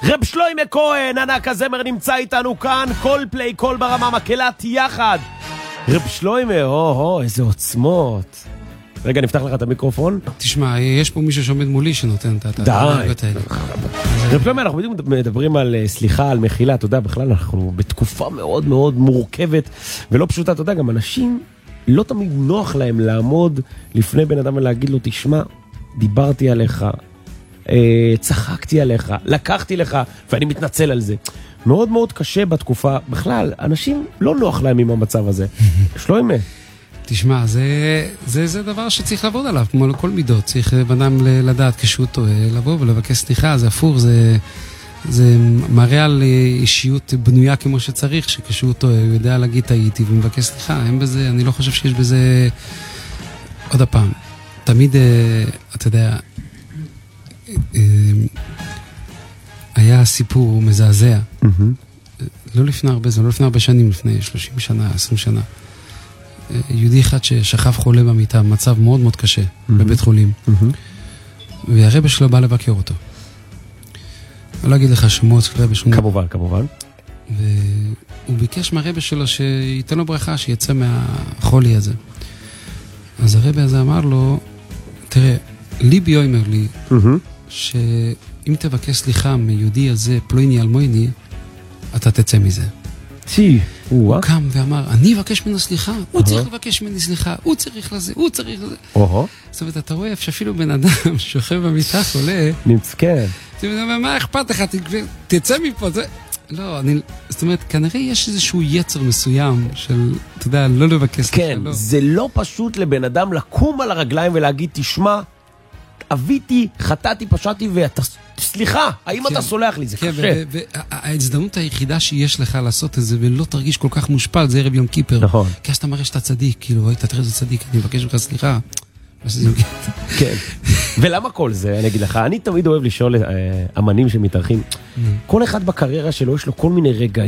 רב שלוימה כהן, ענק הזמר נמצא איתנו כאן, כל פליי, כל ברמה, מקהלת יחד. רב שלוימה, איזה עוצמות. רגע, נפתח לך את המיקרופון. תשמע, יש פה מישהו שעומד מולי שנותן את הדרגות האלה. רב שלוימה, אנחנו בדיוק מדברים על סליחה, על מחילה, אתה יודע, בכלל אנחנו בתקופה מאוד מאוד מורכבת ולא פשוטה, אתה יודע, גם אנשים לא תמיד נוח להם לעמוד לפני בן אדם ולהגיד לו, תשמע, דיברתי עליך, צחקתי עליך, לקחתי לך, ואני מתנצל על זה. מאוד מאוד קשה בתקופה, בכלל, אנשים לא נוח להם עם המצב הזה. שלוימה. תשמע, זה דבר שצריך לעבוד עליו, כמו לכל מידות. צריך בנם לדעת כשהוא טועה, לבוא ולבקש סליחה, זה אפור, זה מראה על אישיות בנויה כמו שצריך, שכשהוא טועה, הוא יודע להגיד טעיתי ומבקש סליחה. אין בזה, אני לא חושב שיש בזה עוד הפעם. תמיד, אתה יודע, היה סיפור מזעזע. לא לפני הרבה זמן, לא לפני הרבה שנים, לפני 30 שנה, 20 שנה. יהודי אחד ששכב חולה במיטה, מצב מאוד מאוד קשה, בבית חולים. והרבא שלו בא לבקר אותו. אני לא אגיד לך שמות, כמובן, כמובן. והוא ביקש מהרבא שלו שייתן לו ברכה, שיצא מהחולי הזה. אז הרבא הזה אמר לו, תראה, ליבי אומר לי, שאם תבקש סליחה מיהודי הזה, פלויני אלמויני, אתה תצא מזה. הוא קם ואמר, אני אבקש ממנו סליחה, הוא צריך לבקש ממני סליחה, הוא צריך לזה, הוא צריך לזה. זאת אומרת, אתה רואה שאפילו בן אדם שוכב במיטה חולה, נמצכן. מה אכפת לך, תצא מפה, לא, זאת אומרת, כנראה יש איזשהו יצר מסוים של, אתה יודע, לא לבקש סליחה. כן, זה לא פשוט לבן אדם לקום על הרגליים ולהגיד, תשמע, אביתי, חטאתי, פשעתי, ואתה, סליחה, האם אתה סולח לי? זה קשה. וההזדמנות היחידה שיש לך לעשות את זה, ולא תרגיש כל כך מושפל, זה ערב יום כיפר. נכון. כי אז אתה מראה שאתה צדיק, כאילו, אתה תראה איזה צדיק, אני מבקש לך סליחה. כן. ולמה כל זה? אני אגיד לך, אני תמיד אוהב לשאול אמנים שמתארחים, כל אחד בקריירה שלו יש לו כל מיני רגעים,